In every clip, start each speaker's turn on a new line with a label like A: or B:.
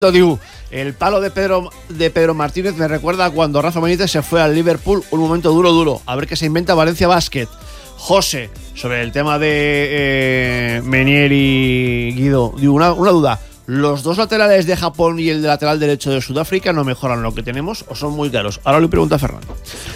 A: Diu, el palo de Pedro Martínez me recuerda a cuando Rafa Benítez se fue al Liverpool, un momento duro. A ver qué se inventa Valencia Basket. José, sobre el tema de Menier y Guido, digo, una duda. ¿Los dos laterales de Japón y el de lateral derecho de Sudáfrica no mejoran lo que tenemos o son muy caros? Ahora le pregunto a Fernando.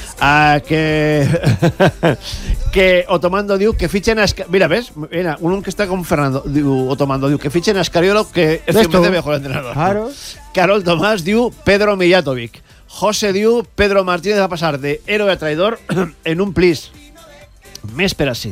A: Que Otomando diu que fichen a mira, ves, mira, uno que está con Fernando diu, Otomando diu que fichen a Escariolo, que es 100 veces mejor entrenador. Claro. Carol Tomás diu Pedro Mijatovic. José diu Pedro Martínez va a pasar de héroe a traidor en un plis. Me espera así.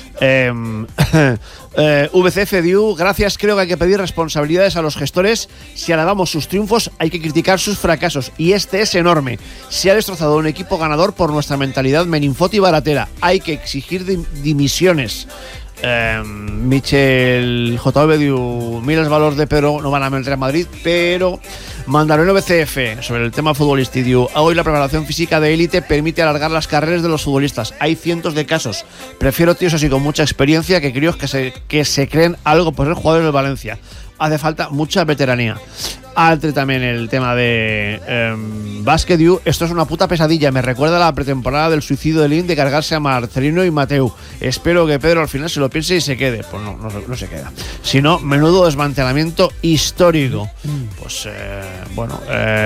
A: VCF diu, gracias, creo que hay que pedir responsabilidades a los gestores. Si alabamos sus triunfos, hay que criticar sus fracasos. Y este es enorme. Se ha destrozado un equipo ganador por nuestra mentalidad meninfoti baratera. Hay que exigir dimisiones. Michel JV diu, mira els valors de Pedro no van a el Real Madrid, pero Mandarino BCF sobre el tema futbolístico diu, hoy la preparación física de élite permite alargar las carreras de los futbolistas. Hay cientos de casos. Prefiero tíos así con mucha experiencia que críos que se creen algo por ser jugadores del Valencia. Hace falta mucha veteranía. Altre también el tema de Basket diu, esto es una puta pesadilla, me recuerda a la pretemporada del suicidio de Lin de cargarse a Marcelino y Mateu. Espero que Pedro al final se lo piense y se quede. Pues no se queda. Si no, menudo desmantelamiento histórico. Pues bueno,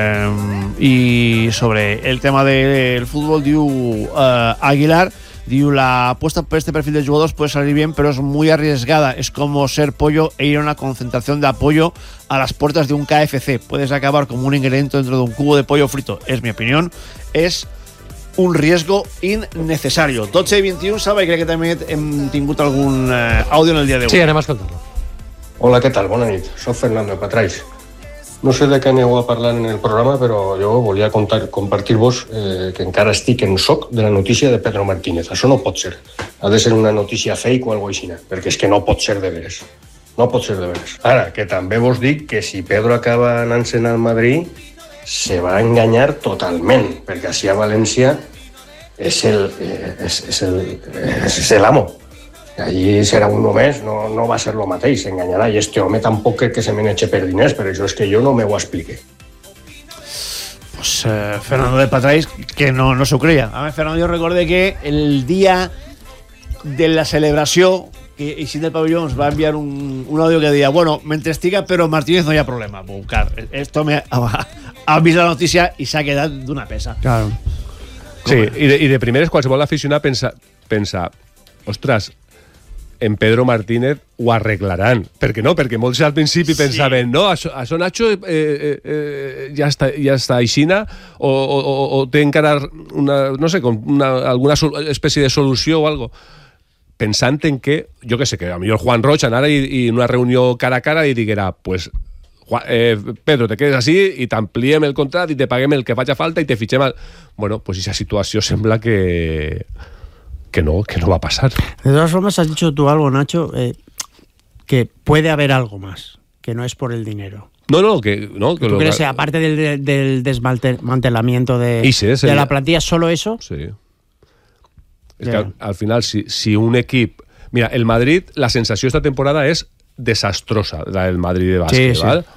A: y sobre el tema del fútbol diu Aguilar, diu, la apuesta por este perfil de jugadores puede salir bien, pero es muy arriesgada. Es como ser pollo e ir a una concentración de apoyo a las puertas de un KFC. Puedes acabar como un ingrediente dentro de un cubo de pollo frito. Es mi opinión. Es un riesgo innecesario. 12 y 21, sabe, crec que també hem tingut algun àudio en el dia d'avui.
B: Sí, anem a escoltar-lo.
C: Hola, què tal? Bona nit. Soc Fernando de Patrais. No sé de què aneu a parlar en el programa, però jo volia compartir-vos que encara estic en shock de la notícia de Pedro Martínez. Això no pot ser. Ha de ser una notícia fake o alguna cosa així, perquè és que no pot ser de veres. No pot ser de veres. Ara, que també vos dic que si Pedro acaba anant-se'n al Madrid, se va enganyar totalment, perquè així a València és l'amo. Allí serà un només, no va ser lo mateix, s'enganyarà, i este home tampoc crec que se m'eneche per diners, però això és que jo no me ho explique.
A: Pues Fernando de Patrais, que no s'ho creia. A mi, Fernando, jo recorde que el dia de la celebració que Ixín del Pavelló ens va enviar un audio que deia, bueno, mentre estiga Pedro Martínez no hi ha problema. Clar, esto me ha vist la notícia i s'ha quedat d'una pesa.
B: Claro.
D: Sí, i de primeres qualsevol aficionat pensa, ostres, en Pedro Martínez ho arreglaran. Per què no? Perquè molts al principi pensaven, no, això Nacho ja està aixina o té encara alguna espècie de solució o algo. Pensant en que, jo que sé, que a millor Juan Roig anara i en una reunió cara a cara i diguera, pues, Pedro, te quedes así i t'ampliem el contracte i te paguem el que faci falta i te fitxem al... Bueno, pues esa situació sembla que no va a pasar.
B: De todas formas, has dicho tú algo, Nacho, que puede haber algo más, que no es por el dinero.
D: ¿Tú
B: crees, aparte del desmantelamiento de la plantilla, solo eso?
D: Sí. Es que al final, si un equipo... Mira, el Madrid, la sensació esta temporada és desastrosa, la del Madrid de bàsquet, sí. ¿Val?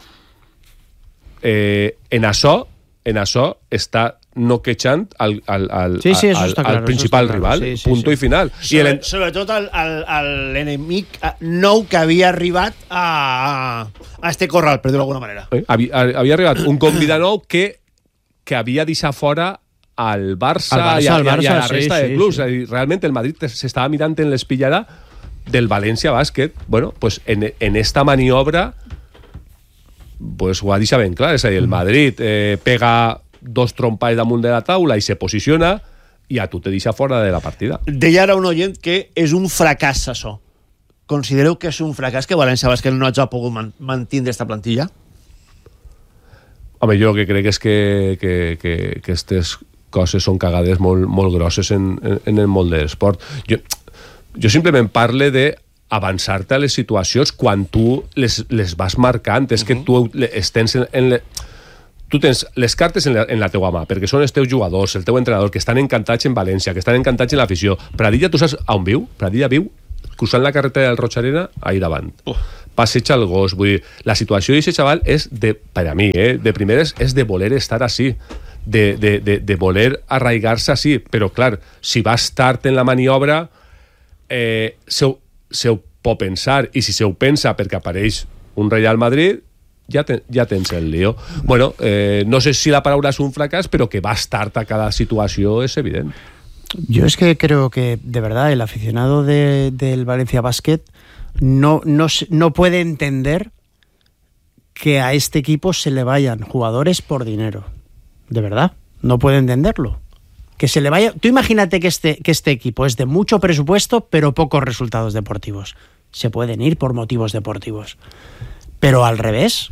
D: En això està noquejant al principal rival, punto i final.
A: Sobretot l'enemic nou que havia arribat a este corral, per dir-ho d'alguna manera.
D: Havia arribat un convidat nou que havia deixat fora al Barça i a la resta de clubs. Realment el Madrid s'estava mirant en l'espillada del València Bàsquet. Bueno, pues en esta maniobra pues ho ha deixat ben clar. És a dir, el Madrid pega 2 trompalls damunt de la taula i se posiciona i a tu te deixa fora de la partida.
A: Deia ara un oient que és un fracàs això. Considereu que és un fracàs que València Bàsquet no hagi pogut mantenir esta plantilla?
D: Home, jo el que crec és que aquestes coses són cagades molt grosses en el món de l'esport. Jo simplement parle de avançar-te a les situacions quan tu les vas marcant. És que tu tens tu tens les cartes en la teua mà, perquè són els teus jugadors, el teu entrenador, que estan encantats en València, que estan encantats en l'afició. Pradilla, tu saps on viu? Pradilla viu cruzant la carretera del Roig Arena ahir davant. passeja el gos. Vull dir, la situació d'aquest xaval és, per a mi, de primeres, és de voler estar així, de voler arraigar-se així. Però, clar, si vas tard en la maniobra, se ho pot pensar, i si se ho pensa perquè apareix un Real Madrid, ja tens el lío. Bueno, no sé si la paraula és un fracàs, però que vas tard a cada situació és evident.
B: Yo es que creo que, de verdad, el aficionado del Valencia Basket no puede entender que a este equipo se le vayan jugadores por dinero. De verdad, no puede entenderlo. Que se le vaya... Tú imagínate que este equipo es de mucho presupuesto, pero pocos resultados deportivos. Se pueden ir por motivos deportivos. Pero al revés,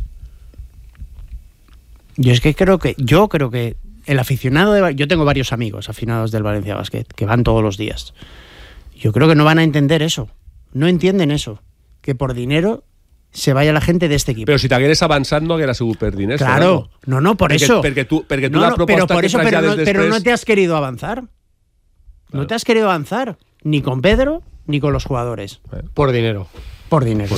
B: yo creo que el aficionado yo tengo varios amigos aficionados del Valencia Basket que van todos los días. Yo creo que no van a entender eso. No entienden eso. Que por dinero se vaya la gente de este equipo.
D: Però si t'hagueres avançat no haguera sigut per diners.
B: Claro, no, por eso.
D: Perquè tu la proposta que trasllades després...
B: Pero no te has querido avanzar. Claro. No te has querido avanzar. Ni con Pedro, ni con los jugadores.
E: Por dinero.
B: Por dinero.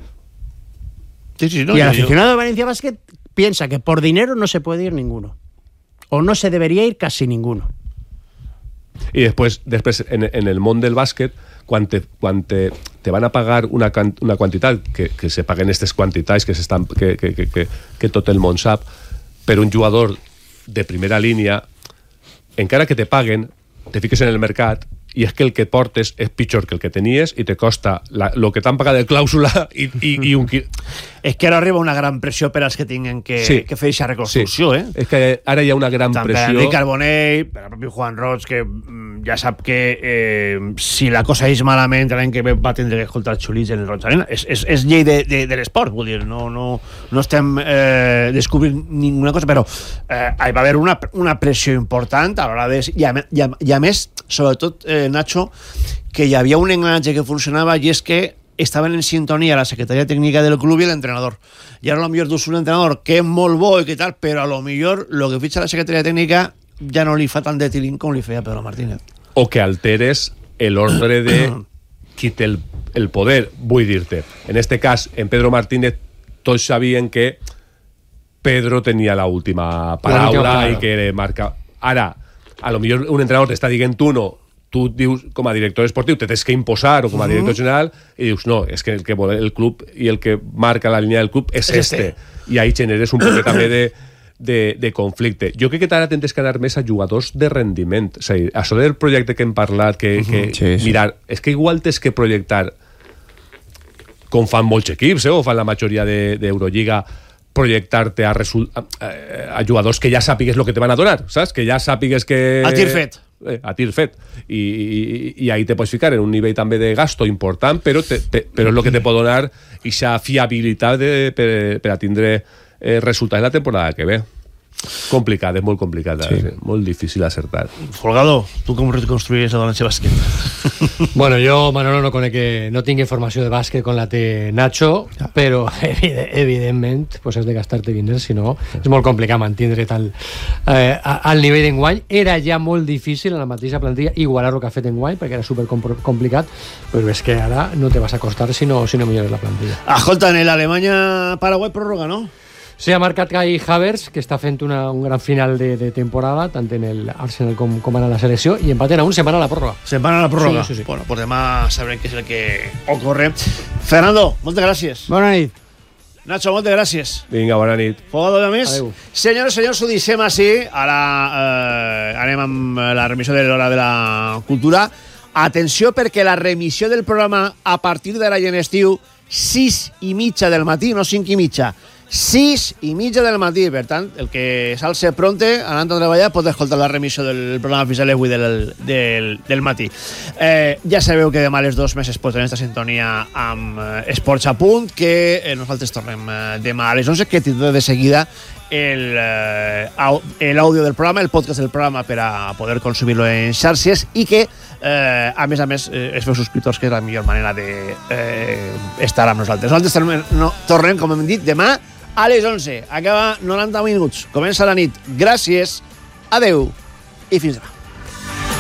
A: Sí, no,
B: y el aficionado de Valencia Basket piensa que por dinero no se puede ir ninguno. O no se debería ir casi ninguno.
D: I després en el món del bàsquet, quan te van a pagar una quantitat, que se paguen aquestes quantitats que tot el món sap, per un jugador de primera línia, encara que te paguen, te fiques en el mercat i és que el que portes és pitjor que el que tenies i te costa el que t'han pagat de clàusula i un...
A: És que ara arriba una gran pressió per als que tinguin que fer aquesta reconstrucció,
D: sí. És que ara hi ha una gran
A: tant
D: pressió.
A: Per Enric Carbonell, per al propi Juan Roig, que ja sap que si la cosa és malament, l'any que ve va tindre que escoltar xulits en el Roig Arena. És llei de l'esport, vull dir, no estem descobrint ninguna cosa, però hi va haver una pressió important a l'hora de... I a més, sobretot, Nacho, que hi havia un engranatge que funcionava i és que estaven en sintonia la secretaria tècnica del club i l'entrenador. I ara potser dus un entrenador que és molt bo i que tal, però a lo millor el que fitxa la secretaria tècnica ja no li fa tant de tilín com li feia Pedro Martínez.
D: O que alteres l'ordre de qui té el poder, vull dir-te. En este cas, en Pedro Martínez, tots sabien que Pedro tenia l'última paraula i que marca... Ara, a lo millor un entrenador t'està dient tu dius, com a director esportiu, te tens que imposar, o com a director general, i dius, no, és que el club i el que marca la línia del club és este. I ahí generes un poc també de conflicte. Jo crec que t'ara tens que anar més a jugadors de rendiment. És a dir, això del projecte que hem parlat, mirar, és que igual tens que projectar, com fan molts equips, o fan la majoria d'Eurolliga, projectar-te a jugadors que ja sàpigues el que te van a donar, saps? Que ja sàpigues que...
A: A tir fet.
D: A tir fet. I ahí te pots ficar en un nivell també de gasto important, però és el que te pot donar aquesta fiabilitat per a tindre resultats la temporada que ve. Complicat, és molt complicat, molt difícil acertar.
A: Folgado, tu com reconstruïes el Valencia Bàsquet?
E: Bueno, jo, Manolo, no tinc informació de bàsquet com la té Nacho, però evidentment pues has de gastar-te diners, si no és molt complicat mantindre al nivell d'enguany. Era ja molt difícil en la mateixa plantilla igualar el que ha fet enguany, perquè era supercomplicat, però és que ara no te vas a costar si no millores la plantilla.
A: Escolta, en l'Alemanya-Paraguai pròrroga, no?
E: Sí, ha marcat Kai Havertz, que està fent un gran final de temporada, tant en el Arsenal com en la selecció, i empaten a un, se'n van a la pròrroga.
A: Se'n van a la pròrroga?
E: Sí.
A: Bueno, pues demà sabrem què és el que ocorre. Fernando, moltes gràcies.
B: Bona nit.
A: Nacho, moltes gràcies.
D: Vinga, bona nit.
A: Fogado de més.
E: Adéu.
A: Senyors, ho deixem així. Ara anem amb la remissió de l'Hora de la Cultura. Atenció, perquè la remissió del programa a partir d'ara i en estiu, 6:30 del matí, no 5:30. 6:30 del matí, per tant, el que s'alce pronte, anant a treballar, pot escoltar la remissió del programa fins a les 8 del matí. Ja sabeu que demà a les 2 es pot tenir esta sintonia amb Esports a Punt, que nosaltres tornem demà a les 11, que tindrà de seguida l'àudio del programa, el podcast del programa, per a poder consumir-lo en xarxes, i que, a més, es feu subscriptors, que és la millor manera d'estar amb nosaltres. Nosaltres tornem, com hem dit, demà a les 11. Acaba 90 minuts. Comença la nit. Gràcies, adeu i fins demà.